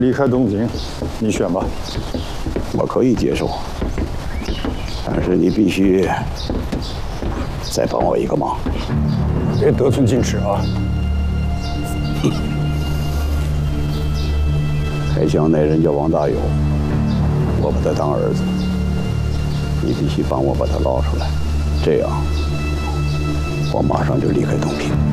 离开东京，你选吧。 我可以接受，但是你必须再帮我一个忙。 别得寸进尺啊！ 开江那人叫王大有，我把他当儿子，你必须帮我把他捞出来，这样我马上就离开东平。